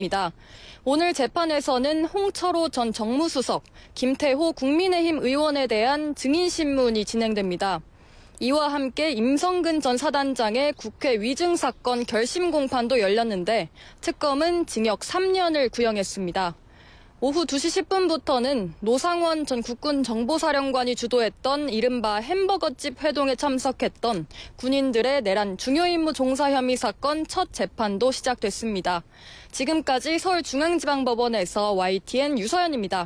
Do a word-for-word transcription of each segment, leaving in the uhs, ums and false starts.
입니다. 오늘 재판에서는 홍철호 전 정무수석, 김태호 국민의힘 의원에 대한 증인신문이 진행됩니다. 이와 함께 임성근 전 사단장의 국회 위증 사건 결심 공판도 열렸는데 특검은 징역 삼 년을 구형했습니다. 오후 두 시 십 분부터는 노상원 전 국군 정보사령관이 주도했던 이른바 햄버거집 회동에 참석했던 군인들의 내란 중요임무 종사 혐의 사건 첫 재판도 시작됐습니다. 지금까지 서울중앙지방법원에서 와이티엔 유서연입니다.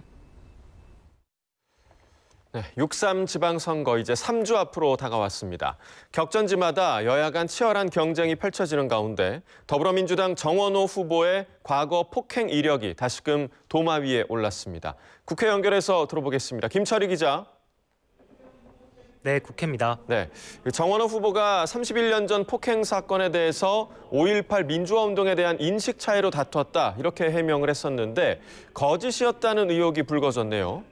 네, 육 삼 지방선거 이제 삼 주 앞으로 다가왔습니다. 격전지마다 여야 간 치열한 경쟁이 펼쳐지는 가운데 더불어민주당 정원호 후보의 과거 폭행 이력이 다시금 도마 위에 올랐습니다. 국회 연결해서 들어보겠습니다. 김철희 기자. 네, 국회입니다. 네, 정원호 후보가 삼십일 년 전 폭행 사건에 대해서 오일팔 민주화 운동에 대한 인식 차이로 다퉜다 이렇게 해명을 했었는데 거짓이었다는 의혹이 불거졌네요.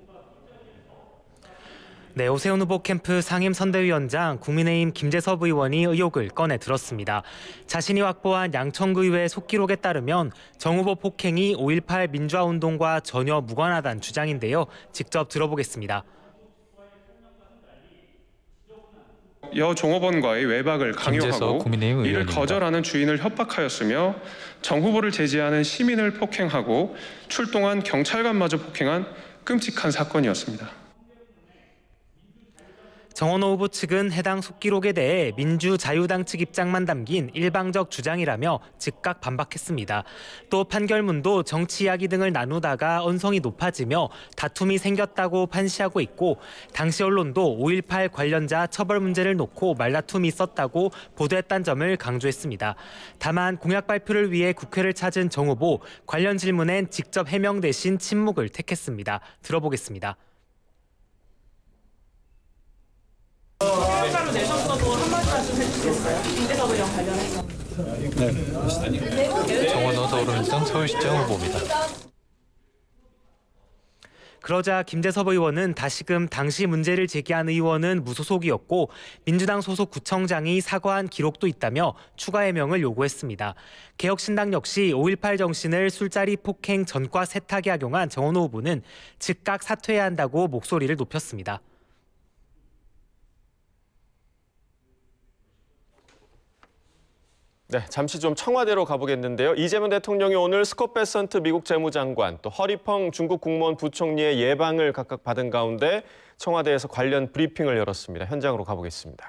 네, 오세훈 후보 캠프 상임선대위원장 국민의힘 김재섭 의원이 의혹을 꺼내 들었습니다. 자신이 확보한 양천구의회 속기록에 따르면 정 후보 폭행이 오일팔 민주화운동과 전혀 무관하다는 주장인데요. 직접 들어보겠습니다. 여 종업원과의 외박을 강요하고 이를 거절하는 주인을 협박하였으며 정 후보를 제지하는 시민을 폭행하고 출동한 경찰관마저 폭행한 끔찍한 사건이었습니다. 정원호 후보 측은 해당 속기록에 대해 민주자유당 측 입장만 담긴 일방적 주장이라며 즉각 반박했습니다. 또 판결문도 정치 이야기 등을 나누다가 언성이 높아지며 다툼이 생겼다고 판시하고 있고 당시 언론도 오일팔 관련자 처벌 문제를 놓고 말다툼이 있었다고 보도했다는 점을 강조했습니다. 다만 공약 발표를 위해 국회를 찾은 정 후보 관련 질문엔 직접 해명 대신 침묵을 택했습니다. 들어보겠습니다. 평가로 내셨어도 한마디만 좀 해주시겠어요? 김재섭 의원 관련해서. 네. 정원호 더불어민주당 서울시장 후보입니다. 그러자 김재섭 의원은 다시금 당시 문제를 제기한 의원은 무소속이었고 민주당 소속 구청장이 사과한 기록도 있다며 추가 해명을 요구했습니다. 개혁신당 역시 오일팔 정신을 술자리 폭행 전과 세탁에 악용한 정원호 후보는 즉각 사퇴해야 한다고 목소리를 높였습니다. 네, 잠시 좀 청와대로 가보겠는데요. 이재명 대통령이 오늘 스콧 베선트 미국 재무장관, 또 허리펑 중국 국무원 부총리의 예방을 각각 받은 가운데 청와대에서 관련 브리핑을 열었습니다. 현장으로 가보겠습니다.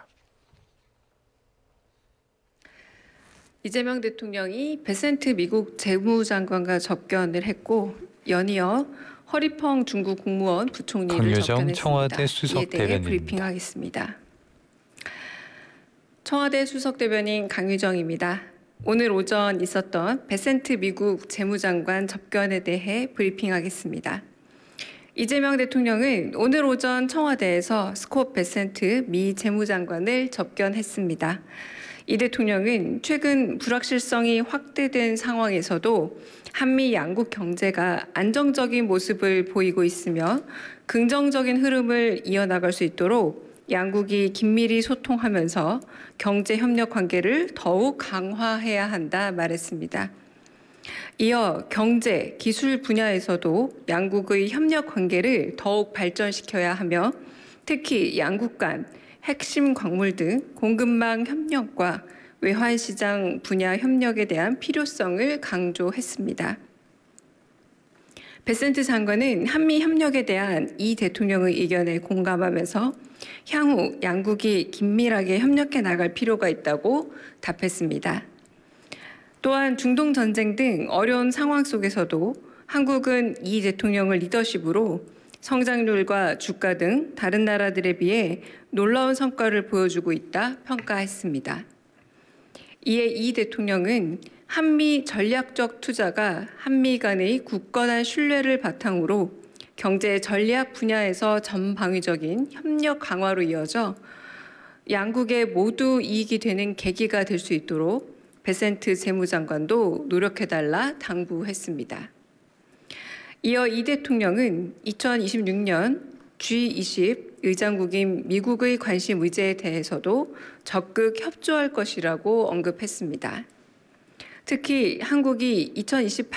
이재명 대통령이 베센트 미국 재무장관과 접견을 했고 연이어 허리펑 중국 국무원 부총리를 접견했습니다. 청와대 수석 이에 대해 대변인입니다. 브리핑하겠습니다. 청와대 수석대변인 강유정입니다. 오늘 오전 있었던 베센트 미국 재무장관 접견에 대해 브리핑하겠습니다. 이재명 대통령은 오늘 오전 청와대에서 스콧 베센트 미 재무장관을 접견했습니다. 이 대통령은 최근 불확실성이 확대된 상황에서도 한미 양국 경제가 안정적인 모습을 보이고 있으며 긍정적인 흐름을 이어나갈 수 있도록 양국이 긴밀히 소통하면서 경제 협력 관계를 더욱 강화해야 한다 말했습니다. 이어 경제, 기술 분야에서도 양국의 협력 관계를 더욱 발전시켜야 하며 특히 양국 간 핵심 광물 등 공급망 협력과 외환시장 분야 협력에 대한 필요성을 강조했습니다. 베센트 장관은 한미 협력에 대한 이 대통령의 의견에 공감하면서 향후 양국이 긴밀하게 협력해 나갈 필요가 있다고 답했습니다. 또한 중동 전쟁 등 어려운 상황 속에서도 한국은 이 대통령을 리더십으로 성장률과 주가 등 다른 나라들에 비해 놀라운 성과를 보여주고 있다 평가했습니다. 이에 이 대통령은 한미 전략적 투자가 한미 간의 굳건한 신뢰를 바탕으로 경제 전략 분야에서 전방위적인 협력 강화로 이어져 양국의 모두 이익이 되는 계기가 될 수 있도록 베센트 재무장관도 노력해달라 당부했습니다. 이어 이 대통령은 이천이십육 년 지 이십 의장국인 미국의 관심 의제에 대해서도 적극 협조할 것이라고 언급했습니다. 특히 한국이 이천이십팔